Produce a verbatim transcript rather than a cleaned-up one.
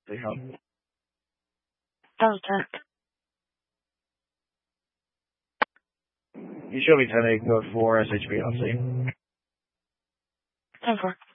They held. Delta. You show me ten eight code four S H B L C. ten four.